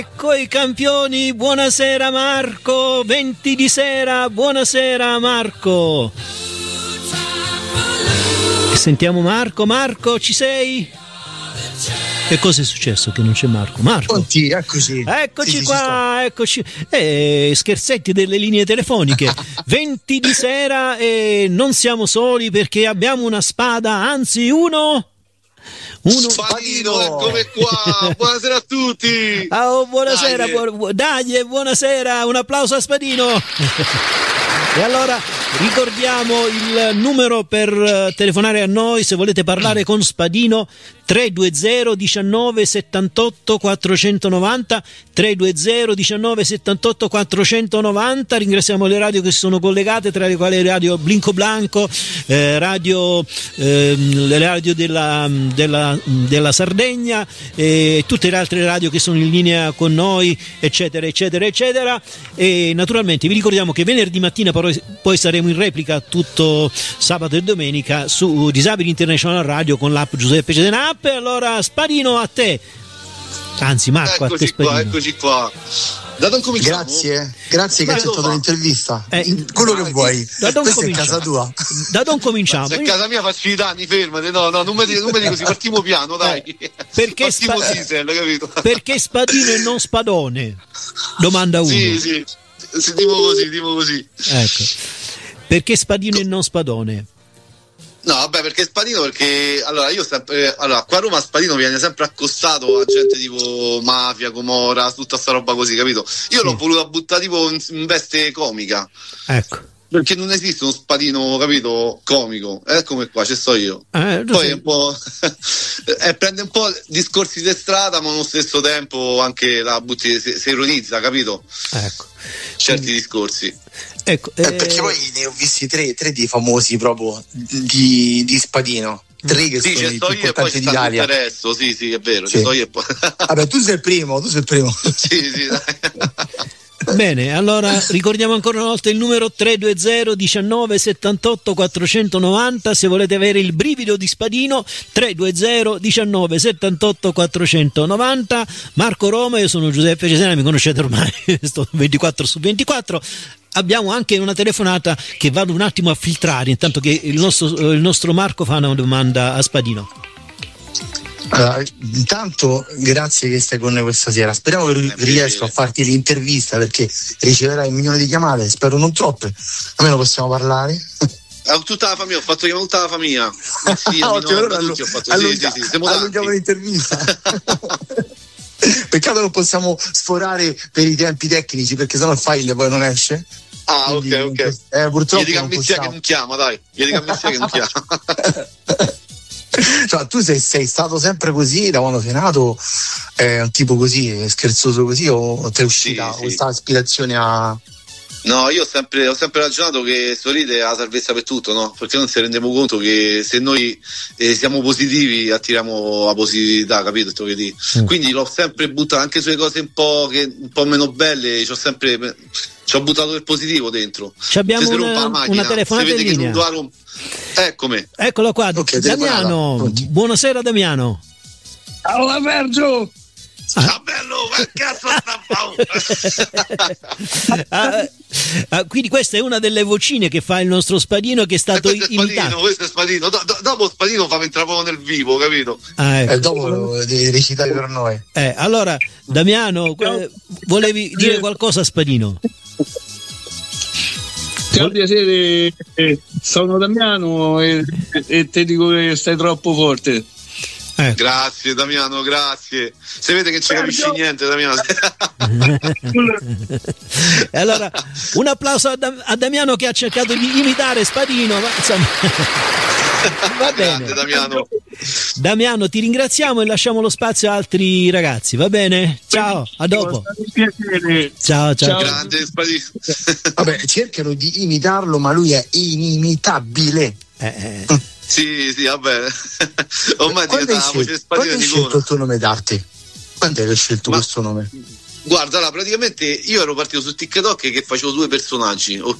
Ecco i campioni, buonasera Marco, 20 di sera, buonasera Marco. Sentiamo Marco, ci sei? Che cosa è successo che non c'è Marco? Pronti, eccoci. Eccoci sì, qua, eccoci. Scherzetti delle linee telefoniche. 20 di sera e non siamo soli perché abbiamo una spada, anzi uno. Spadino, eccomi qua. Buonasera a tutti. Oh, buonasera, buonasera, un applauso a Spadino. E allora ricordiamo il numero per telefonare a noi se volete parlare con Spadino: 320 19 78 490, 320 19 78 490. Ringraziamo le radio che sono collegate, tra le quali Radio Blinco Blanco, le radio della Sardegna e tutte le altre radio che sono in linea con noi, eccetera eccetera eccetera. E naturalmente vi ricordiamo che venerdì mattina poi saremo in replica tutto sabato e domenica su Disabili International Radio con l'app Giuseppe Cesena App. Allora Spadino, a te, anzi Marco, eccoci a te Spadino. Eccoci qua. Da dove cominciamo? Grazie che hai accettato l'intervista. Quello che vuoi. Questa è casa tua. Da dove cominciamo? Se è casa mia faccio i danni, fermate. No, non mi dico così, partiamo piano, dai. Perché capito? Perché Spadino e non Spadone? Domanda 1. Sì, dimo così. Ecco. Perché Spadino e non Spadone? No, vabbè, perché Spadino, perché qua a Roma Spadino viene sempre accostato a gente tipo mafia, Comora, tutta sta roba così, capito? Io l'ho voluta buttare tipo in veste comica. Ecco. Perché non esiste uno Spadino, capito, comico. Come qua, ci sto io. Poi è un po' prende un po' discorsi di strada, ma allo stesso tempo anche la butti, si ironizza, capito? Ecco. Certi discorsi. Ecco, perché poi ne ho visti tre di famosi proprio di Spadino. 3 che sono i più importanti d'Italia. Adesso, sì, è vero. Sì. Io e poi... Vabbè, tu sei il primo. sì, dai. Bene, allora ricordiamo ancora una volta il numero 320 19 78 490 se volete avere il brivido di Spadino. 320 19 78 490. Marco Roma, io sono Giuseppe Cesena, mi conoscete ormai, sto 24/24. Abbiamo anche una telefonata che vado un attimo a filtrare intanto che il nostro Marco fa una domanda a Spadino. Allora, intanto grazie che stai con noi questa sera, speriamo che riesco a farti l'intervista perché riceverai 1 milione di chiamate, spero non troppe, almeno possiamo parlare. Tutta la famiglia, ho fatto chiamare tutta la famiglia. Sì, allunghiamo l'intervista. Peccato non possiamo sforare per i tempi tecnici perché sennò il file poi non esce. Quindi, ok. Purtroppo gli dica Mizia che non chiama, dai. Gli dica Mizia che non chiama. Cioè, tu sei stato sempre così da quando sei nato, un tipo così, scherzoso così, o ti è uscita questa aspirazione a... No, io ho sempre ragionato che sorride è la salvezza per tutto, no? Perché non ci rendiamo conto che se noi siamo positivi attiriamo la positività, capito? Quindi l'ho sempre buttato anche sulle cose un po' meno belle, ci ho buttato il positivo dentro. Abbiamo una telefonata in linea. Eccomi. Eccolo qua, okay, Damiano. Buonasera Damiano. Ciao Vergio. Ciao bello, che cazzo sta quindi questa è una delle vocine che fa il nostro Spadino, che è stato imitato. Questo è Spadino. Dopo Spadino fa entrare proprio nel vivo, capito? Ecco. Dopo devi recitare per noi. Allora Damiano, volevi dire qualcosa a Spadino? Ciao, piacere, sono Damiano e ti dico che stai troppo forte. Grazie Damiano, grazie. Se vede che non ci capisci niente, Damiano. Allora, un applauso a Damiano che ha cercato di imitare Spadino, ma insomma. Va bene. Grande Damiano. Damiano, ti ringraziamo e lasciamo lo spazio a altri ragazzi, va bene? Ciao, a dopo. Ciao. Grande Spadino. Vabbè, cercano di imitarlo, ma lui è inimitabile. Sì, vabbè. Ormai diventa la voce Spadino di scelto il tuo nome d'arte? Quando hai scelto questo nome? Guarda, praticamente io ero partito su TikTok che facevo 2 personaggi, ok?